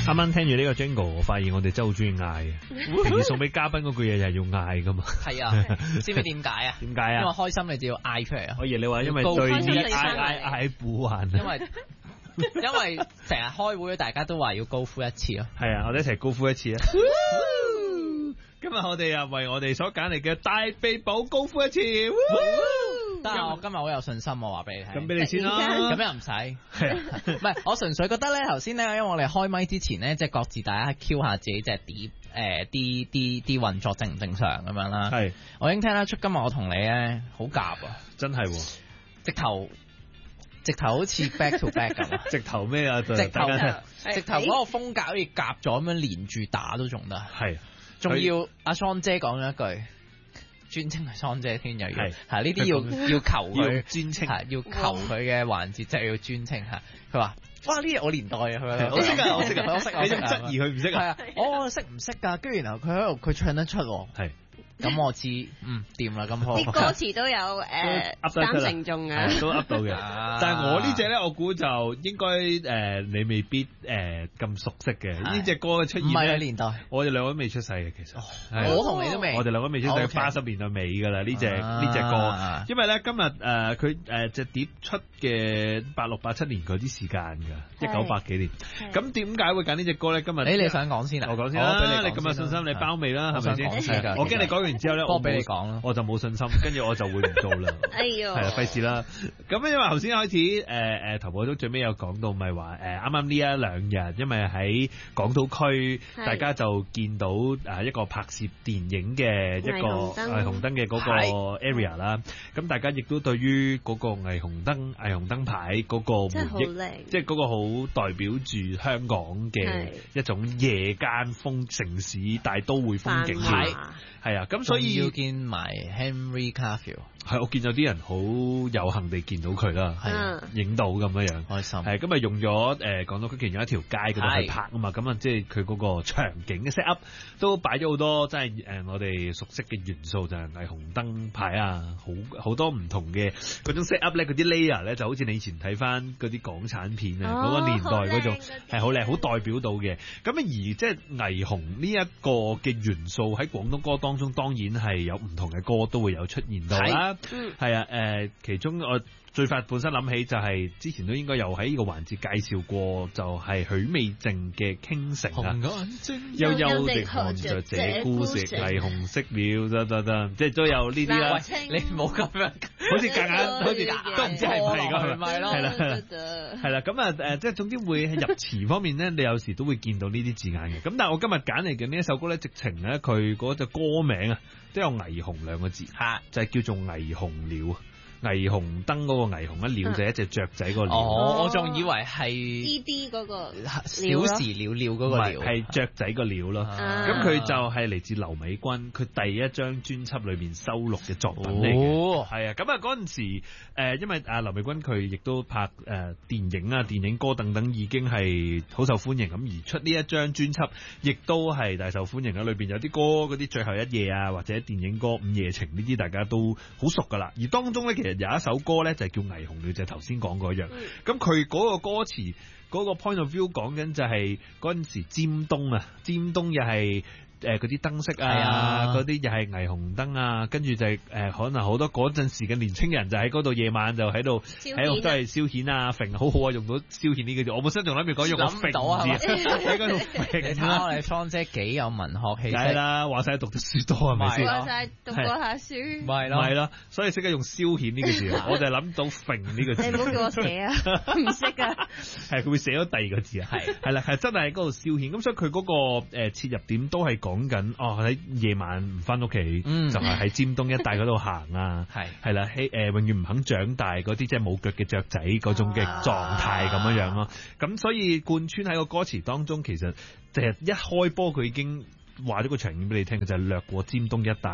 啱啱聽住呢個 Jingle， 我發現我哋真係好中意嗌嘅。平時送俾嘉賓嗰句嘢又係要嗌噶嘛。 係啊，知唔知點解啊？ 點解啊？ 因為開心你就要嗌出嚟啊。 我以為你話因為對呢嗌補還。 因為成日開會，大家都話要高呼一次咯。 係啊，我哋一齊高呼一次啊！今日我哋啊為我哋所揀嚟嘅大秘寶高呼一次。 但係我今日好有信心，我話俾你聽。 咁俾你先啦。 咁又唔使。係啊，唔係我純粹覺得咧，頭先咧，因為我哋開麥之前咧，即係各自大家 Q 下自己隻碟，啲運作正唔正常咁樣啦。係。我已經聽得出今日我同你咧好夾啊！ 真係喎， 直頭好似 back to back 咁。 直頭咩啊？直頭嗰個風格好似夾咗咁樣連住打都仲得。係。仲要阿桑姐講咗一句。專稱係桑姐添，又要係呢啲要求佢專稱，要求佢嘅環節就係要專稱嚇。佢話：哇呢啲我年代啊！佢話我識㗎，我識㗎，我識。你仲質疑佢唔識啊？係啊，我識唔識㗎？跟住然後佢喺度，佢唱得出喎。係。咁我知，掂啦，咁好。 啲歌詞都有三成中嘅， 都噏到嘅。但係我呢隻咧，我估就應該你未必咁熟悉嘅。呢隻歌嘅出現唔係年代，我哋兩個都未出世嘅，其實。 我同你都未。 我哋兩個未出世，80年代尾㗎啦。呢隻歌，因為咧今日佢隻碟出嘅86、87年嗰啲時間㗎，1900幾年。咁點解會揀呢隻歌咧？今日你想講先啊？我講先啦。你咁有信心，你包尾啦，係咪先？我驚你講完之後咧，我俾你講啦，我就冇信心，跟住我就會唔做啦。哎呦，係啦，費事啦。咁因為頭先開始頭部都最尾有講到，咪話啱啱呢一兩日，因為喺港島區，大家就見到一個拍攝電影嘅一個霓虹燈嘅嗰個 area 啦。咁大家亦都對於嗰個霓虹燈牌嗰個回憶，即係嗰個好代表住香港嘅一種夜間城市大都會風景嘅。係啊，咁所以要見埋 Henry Cavill。 係，我見到啲人好有幸地見到佢啦，係影到咁樣，開心。係咁啊，用咗港島區其中一條街嗰度去拍啊嘛，咁啊，即係佢嗰個場景嘅 set up 都擺咗好多，即係我哋熟悉嘅元素，就係霓虹燈牌啊，好多唔同嘅嗰種 set up 咧，嗰啲 layer 咧，就好似你以前睇翻嗰啲港產片啊，嗰個年代嗰種係好靚，好代表到嘅。咁而即係霓虹呢一個嘅元素喺廣東歌當中，當然係有唔同嘅歌都會有出現到啦。係啊，其中我最快本身諗起就係之前都應該有喺呢個環節介紹過，就係許美靜嘅傾城啊，悠悠地看着這故事，霓虹色了，得，即係都有呢啲啦。你冇咁樣，好似夾硬，好似都唔知係唔係㗎，係咪咯？係啦，咁啊即係總之會喺入詞方面咧，你有時都會見到呢啲字眼嘅。咁但係我今日揀嚟嘅呢一首歌咧，直情咧佢嗰隻歌名啊，都有霓虹兩個字，就係叫做霓虹鳥。霓虹燈嗰個霓虹，一鳥就係一隻雀仔個鳥。我仲以為係 ED 嗰個小時鳥嗰個鳥， 係雀仔個鳥咯。咁佢就係嚟自劉美君，佢第一張專輯裏邊收錄嘅作品嚟嘅。係啊，咁啊嗰陣時因為劉美君佢亦都拍電影啊、電影歌等等，已經係好受歡迎。咁而出呢一張專輯，亦都係大受歡迎啊。裏邊有啲歌，嗰啲最後一夜啊，或者電影歌《午夜情》呢啲，大家都好熟噶啦。而當中咧，其實有一首歌咧就係叫霓虹鳥，就係頭先講嗰樣。咁佢嗰個歌詞嗰個 point of view 講緊就係嗰陣時尖東啊，尖東又係嗰啲燈飾啊，嗰啲又係霓虹燈啊，跟住就係可能好多嗰陣時嘅年青人就喺嗰度夜晚就喺度都係消遣啊，揈好好啊，用到消遣呢個字。我本身仲諗住講用個揈字喺嗰度揈。你睇我哋芳姐幾有文學氣息。係啦，話晒讀得書多係咪先？ 話晒讀過下書。 係咯，所以識得用消遣呢個字。我就係諗到揈呢個字。 你唔好叫我寫啊，唔識啊。 係佢會寫咗第二個字啊。係啦，係真係喺嗰度消遣。咁所以佢嗰個切入點都係講緊喺夜晚唔翻屋企，就係喺尖東一帶嗰度行啊，係啦，永遠唔肯長大嗰啲即係冇腳嘅雀仔嗰種嘅狀態咁樣咯。咁所以貫穿喺個歌詞當中，其實就係一開波佢已經話咗個場景俾你聽嘅，就係掠過尖東一帶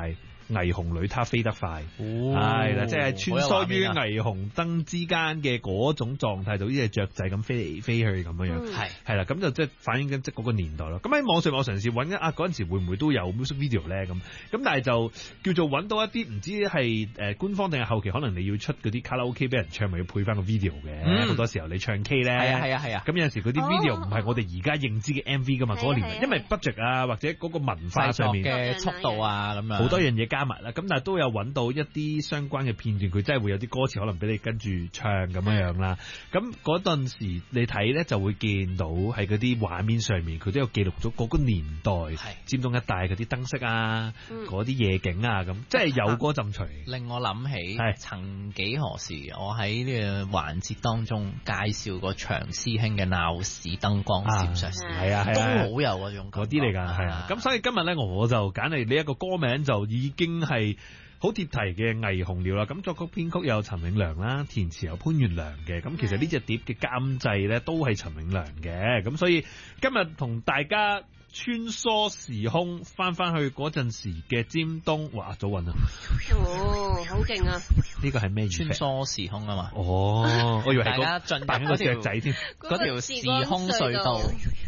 霓虹女她飛得快，係啦，即係穿梭於霓虹燈之間嘅嗰種狀態，就好似雀仔咁飛嚟飛去咁樣，係啦，咁就即係反映緊即係嗰個年代咯。咁喺網上我嘗試揾嗰陣時會唔會都有 music video 咧咁但係就叫做揾到一啲唔知係官方定係後期可能你要出嗰啲卡拉 OK 俾人唱，咪要配翻個 video 嘅，好多時候你唱 K 咧，係啊，咁有陣時嗰啲 video 唔係我哋而家認知嘅 MV 噶嘛，嗰年因為 budget 啊或者嗰個文化上面嘅速度啊咁樣好多樣嘢加埋啦，咁但係都有揾到一啲相關嘅片段，佢真係會有啲歌詞可能俾你跟住唱咁樣啦。咁嗰陣時你睇咧就會見到喺嗰啲畫面上面，佢都有記錄咗嗰個年代尖東一帶嗰啲燈飾啊，嗰啲夜景啊，咁即係有嗰陣除。 令我諗起曾幾何時，我喺呢個環節當中介紹過長師兄嘅鬧市燈光閃爍，都好有嗰種嗰啲嚟㗎，係啊。咁所以今日咧，我就揀嚟呢一個歌名就已經係好貼題嘅霓虹鳥啦。咁作曲編曲有陳永良啦，填詞有潘源良嘅。咁其實呢隻碟嘅監製咧都係陳永良嘅。咁所以今日同大家穿梭時空，翻去嗰陣時嘅尖東，哇，早運啊！ 好勁啊！ 呢個係咩？ 穿梭時空啊嘛！ 我以為係大家進入嗰條仔添， 嗰條時空隧道。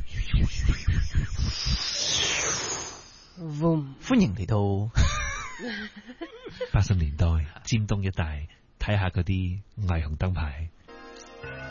歡迎嚟到 80年代尖東一帶，睇下嗰啲霓虹燈牌。